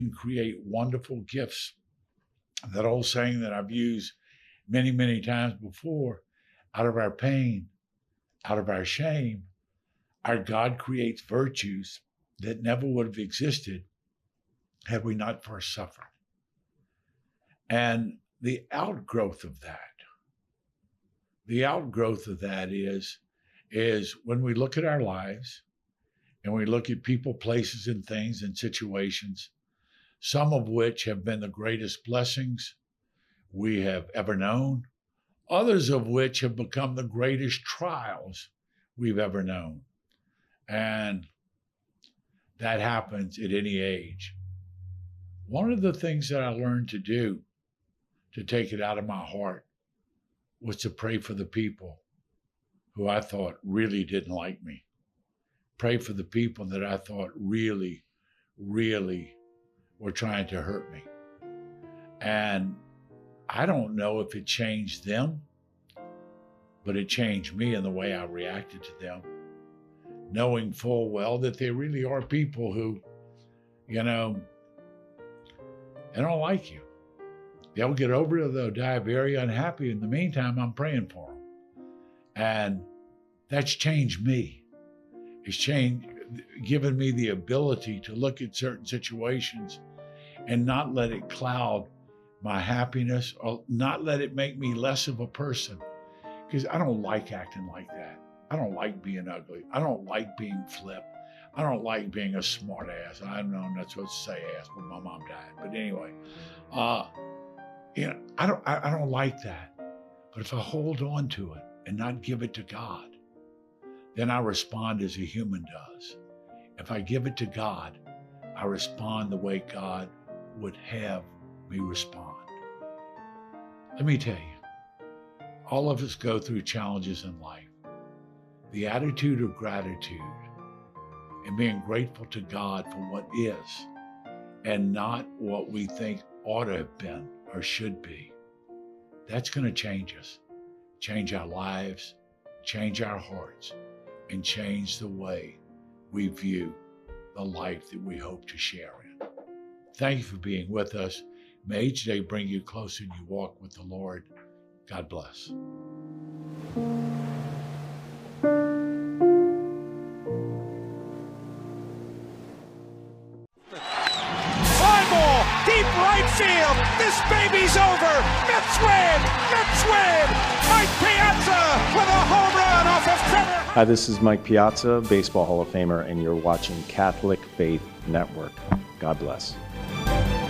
can create wonderful gifts. That old saying that I've used many, many times before, out of our pain, out of our shame, our God creates virtues that never would have existed had we not first suffered. And the outgrowth of that is when we look at our lives and we look at people, places, and things and situations, some of which have been the greatest blessings we have ever known, others of which have become the greatest trials we've ever known. And that happens at any age. One of the things that I learned to do to take it out of my heart was to pray for the people who I thought really didn't like me. Pray for the people that I thought really, really were trying to hurt me. And I don't know if it changed them, but it changed me in the way I reacted to them, knowing full well that they really are people who, they don't like you. They'll get over it, or they'll die very unhappy. In the meantime, I'm praying for them. And that's changed me. It's given me the ability to look at certain situations and not let it cloud my happiness or not let it make me less of a person. Because I don't like acting like that. I don't like being ugly. I don't like being flip. I don't like being a smart ass. I don't know, I'm not supposed to say ass, but my mom died. But anyway, I don't like that. But if I hold on to it and not give it to God, then I respond as a human does. If I give it to God, I respond the way God would have me respond. Let me tell you, all of us go through challenges in life. The attitude of gratitude and being grateful to God for what is and not what we think ought to have been or should be, that's going to change us, change our lives, change our hearts, and change the way we view the life that we hope to share in. Thank you for being with us. May each day bring you closer in your walk with the Lord. God bless. Deep right field. This baby's over. Mets win. Mets win. Mike Piazza with a home run off of Trevor. Hi, this is Mike Piazza, Baseball Hall of Famer, and you're watching Catholic Faith Network. God bless.